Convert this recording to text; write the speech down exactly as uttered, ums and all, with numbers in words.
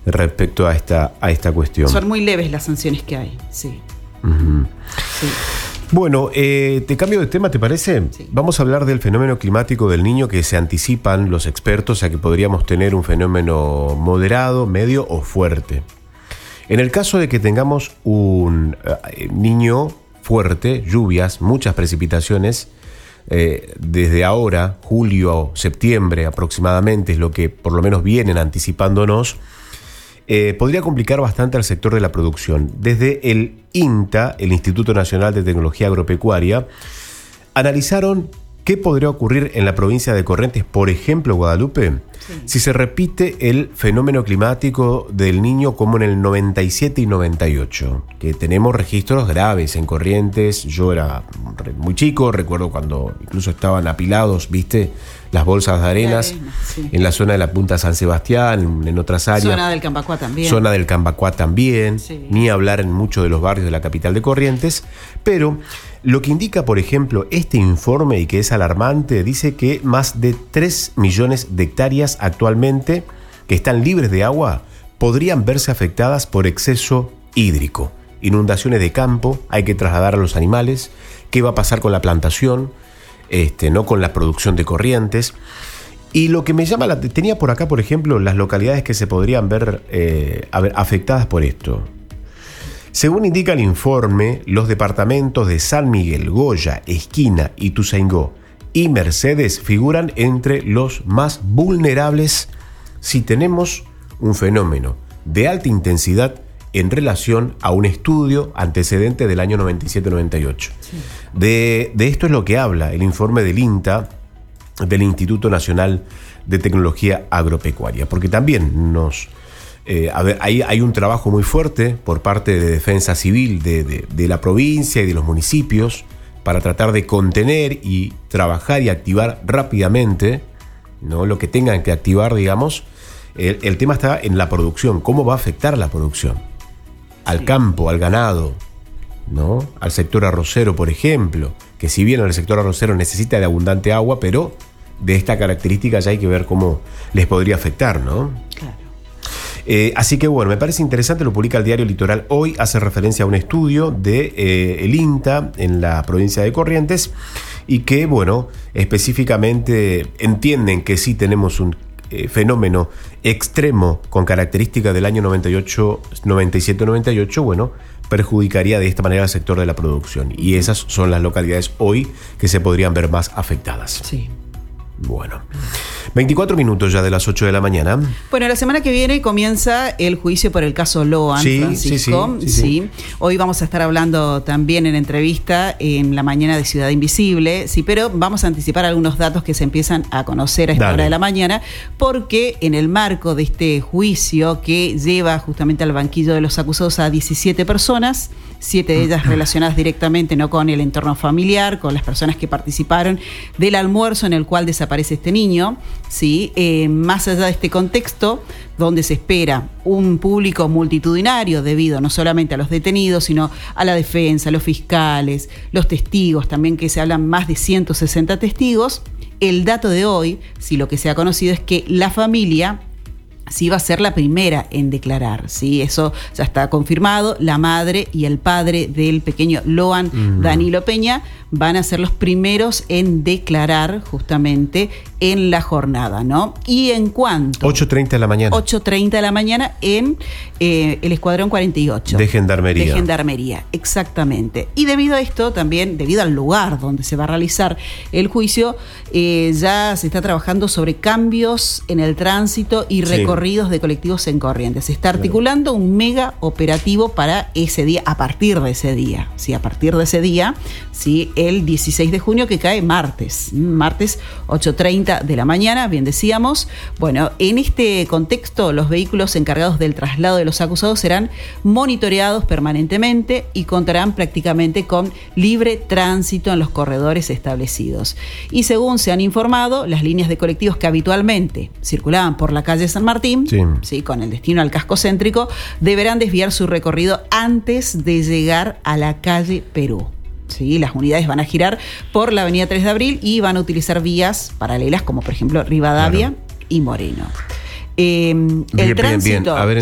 respecto a esta, a esta cuestión. Son muy leves las sanciones que hay, sí. Uh-huh. Sí. Bueno, eh, te cambio de tema, ¿te parece? Sí. Vamos a hablar del fenómeno climático del Niño, que se anticipan los expertos a que podríamos tener un fenómeno moderado, medio o fuerte. En el caso de que tengamos un eh, Niño fuerte, lluvias, muchas precipitaciones, eh, desde ahora, julio, septiembre aproximadamente, es lo que por lo menos vienen anticipándonos, Eh, podría complicar bastante al sector de la producción. Desde el INTA, el Instituto Nacional de Tecnología Agropecuaria, analizaron qué podría ocurrir en la provincia de Corrientes, por ejemplo, Guadalupe, sí. si se repite el fenómeno climático del Niño como en el noventa y siete y noventa y ocho, que tenemos registros graves en Corrientes. Yo era muy chico, recuerdo cuando incluso estaban apilados, ¿viste?, las bolsas de arenas la arena, sí. en la zona de la Punta San Sebastián, en otras áreas. Zona del Cambacuá también. Zona del Cambacuá también, sí. Ni hablar en muchos de los barrios de la capital de Corrientes. Pero lo que indica, por ejemplo, este informe, y que es alarmante, dice que más de tres millones de hectáreas actualmente que están libres de agua podrían verse afectadas por exceso hídrico. Inundaciones de campo, hay que trasladar a los animales. ¿Qué va a pasar con la plantación? Este, no con la producción de corrientes. Y lo que me llama la tenía por acá, por ejemplo, las localidades que se podrían ver, eh, a ver afectadas por esto. Según indica el informe, los departamentos de San Miguel, Goya, Esquina, Ituzaingó y Mercedes figuran entre los más vulnerables si tenemos un fenómeno de alta intensidad en relación a un estudio antecedente del año noventa y siete noventa y ocho. Sí. De, de esto es lo que habla el informe del INTA, del Instituto Nacional de Tecnología Agropecuaria, porque también nos... Eh, a ver, hay, hay un trabajo muy fuerte por parte de Defensa Civil de, de, de la provincia y de los municipios para tratar de contener y trabajar y activar rápidamente, ¿no?, lo que tengan que activar, digamos. El, el tema está en la producción. ¿Cómo va a afectar la producción? Al sí. campo, al ganado, ¿no?, al sector arrocero, por ejemplo, que si bien el sector arrocero necesita de abundante agua, pero de esta característica ya hay que ver cómo les podría afectar, ¿no? Claro. Eh, así que bueno, me parece interesante, lo publica el diario Litoral hoy, hace referencia a un estudio de eh, el INTA en la provincia de Corrientes, y que, bueno, específicamente entienden que sí tenemos un eh, fenómeno extremo con características del año noventa y ocho, noventa y siete noventa y ocho, bueno, perjudicaría de esta manera al sector de la producción. Y esas son las localidades hoy que se podrían ver más afectadas. Sí. Bueno, veinticuatro minutos ya de las ocho de la mañana. Bueno, la semana que viene comienza el juicio por el caso Loan, sí, Francisco. Sí, sí, sí, sí. sí. Hoy vamos a estar hablando también en entrevista en la mañana de Ciudad Invisible, sí, pero vamos a anticipar algunos datos que se empiezan a conocer a esta Dale. hora de la mañana, porque en el marco de este juicio que lleva justamente al banquillo de los acusados a diecisiete personas, siete de ellas relacionadas directamente no con el entorno familiar, con las personas que participaron del almuerzo en el cual desaparece este niño, ¿sí? Eh, más allá de este contexto, donde se espera un público multitudinario debido no solamente a los detenidos, sino a la defensa, a los fiscales, los testigos, también que se hablan más de ciento sesenta testigos. El dato de hoy, si lo que se ha conocido es que la familia sí va a ser la primera en declarar, ¿sí? Eso ya está confirmado. La madre y el padre del pequeño Loan, mm. Danilo Peña, van a ser los primeros en declarar justamente en la jornada, ¿no? Y en cuanto... ocho treinta de la mañana. ocho treinta de la mañana en eh, el Escuadrón cuarenta y ocho. De Gendarmería. De Gendarmería, exactamente. Y debido a esto, también, debido al lugar donde se va a realizar el juicio, eh, ya se está trabajando sobre cambios en el tránsito y recorridos sí. de colectivos en Corrientes. Se está articulando claro. un mega operativo para ese día, a partir de ese día. Sí, a partir de ese día, sí, el dieciséis de junio, que cae martes. Martes, ocho treinta de la mañana, bien decíamos. Bueno, en este contexto, los vehículos encargados del traslado de los acusados serán monitoreados permanentemente y contarán prácticamente con libre tránsito en los corredores establecidos. Y según se han informado, las líneas de colectivos que habitualmente circulaban por la calle San Martín, sí. Sí, con el destino al casco céntrico, deberán desviar su recorrido antes de llegar a la calle Perú. Sí, las unidades van a girar por la avenida tres de abril y van a utilizar vías paralelas como por ejemplo Rivadavia claro. y Moreno. Eh, el bien, tránsito... bien, bien. A ver,